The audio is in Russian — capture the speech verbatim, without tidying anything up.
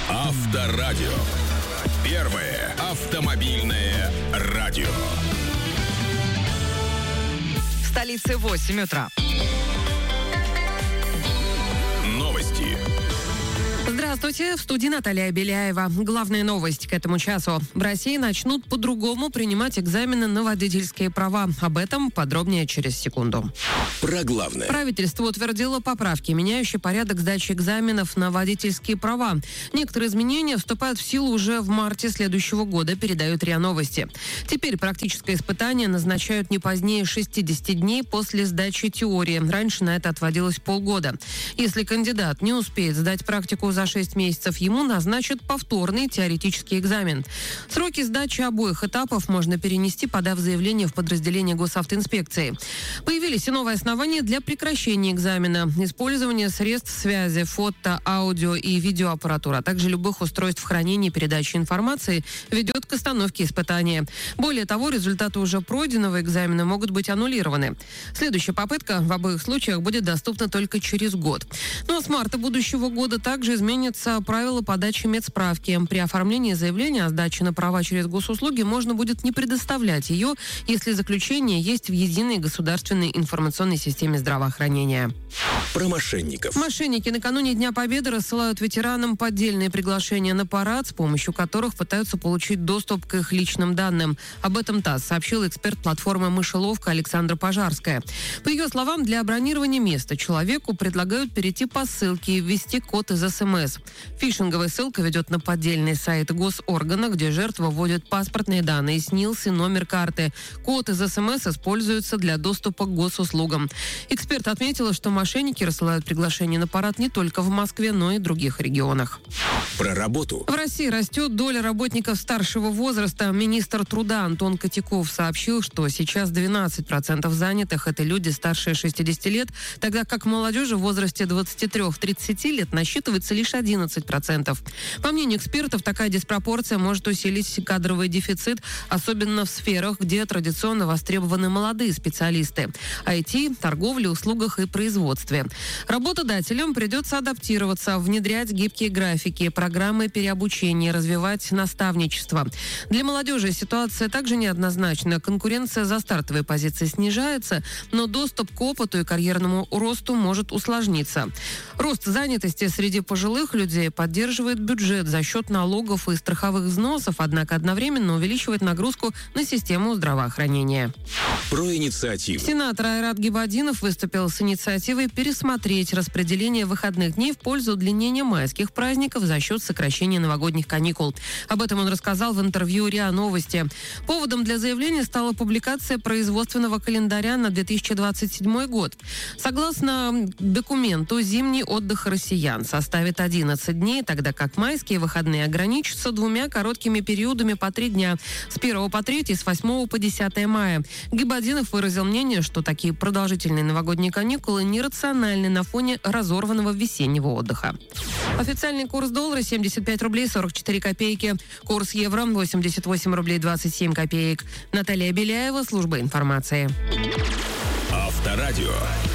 Авторадио. Первое автомобильное радио. В столице восемь утра. Новости. Здравствуйте, в студии Наталья Беляева. Главная новость к этому часу. В России начнут по-другому принимать экзамены на водительские права. Об этом подробнее через секунду. Про главное. Правительство утвердило поправки, меняющие порядок сдачи экзаменов на водительские права. Некоторые изменения вступают в силу уже в марте следующего года, передают РИА Новости. Теперь практическое испытание назначают не позднее шестидесяти дней после сдачи теории. Раньше на это отводилось полгода. Если кандидат не успеет сдать практику за шесть месяцев, ему назначат повторный теоретический экзамен. Сроки сдачи обоих этапов можно перенести, подав заявление в подразделение госавтоинспекции. Появились и новые основания для прекращения экзамена. Использование средств связи, фото, аудио и видеоаппаратуры, а также любых устройств хранения и передачи информации ведет к остановке испытания. Более того, результаты уже пройденного экзамена могут быть аннулированы. Следующая попытка в обоих случаях будет доступна только через год. Ну а с марта будущего года также изменятся правила подачи медсправки. При оформлении заявления о сдаче на права через госуслуги можно будет не предоставлять ее, если заключение есть в единой государственной информационной системе здравоохранения. Про мошенников. Мошенники накануне Дня Победы рассылают ветеранам поддельные приглашения на парад, с помощью которых пытаются получить доступ к их личным данным. Об этом ТАСС сообщил эксперт платформы «Мышеловка» Александра Пожарская. По ее словам, для бронирования места человеку предлагают перейти по ссылке и ввести код из СМС. Фишинговая ссылка ведет на поддельный сайт госоргана, где жертва вводит паспортные данные, СНИЛС и номер карты. Код из СМС используется для доступа к госуслугам. Эксперт отметила, что мошенники рассылают приглашения на парад не только в Москве, но и других регионах. Про работу. В России растет доля работников старшего возраста. Министр труда Антон Котяков сообщил, что сейчас двенадцать процентов занятых – это люди старше шестидесяти лет, тогда как молодежи в возрасте двадцати трёх - тридцати лет насчитывается лишь одиннадцать процентов. По мнению экспертов, такая диспропорция может усилить кадровый дефицит, особенно в сферах, где традиционно востребованы молодые специалисты – ай ти, торговле, услугах и производстве. Работодателям придется адаптироваться, внедрять гибкие графики, программы переобучения, развивать наставничество. Для молодежи ситуация также неоднозначна. Конкуренция за стартовые позиции снижается, но доступ к опыту и карьерному росту может усложниться. Рост занятости среди пожилых людей поддерживает бюджет за счет налогов и страховых взносов, однако одновременно увеличивает нагрузку на систему здравоохранения. Про инициативу. Сенатор Айрат Гибаддинов выступил с инициативой пересмотреть распределение выходных дней в пользу удлинения майских праздников за счет сокращения новогодних каникул. Об этом он рассказал в интервью РИА Новости. Поводом для заявления стала публикация производственного календаря на две тысячи двадцать седьмой год. Согласно документу, зимний отдых россиян составит одиннадцать дней, тогда как майские выходные ограничатся двумя короткими периодами по три дня с первого по третий, с восьмого по десятое мая. Гибаддинов выразил мнение, что такие продолжительные новогодние каникулы нерациональны на фоне разорванного весеннего отдыха. Официальный курс доллара семьдесят пять рублей сорок четыре копейки. Курс евро восемьдесят восемь рублей двадцать семь копеек. Наталья Беляева, служба информации. Авторадио.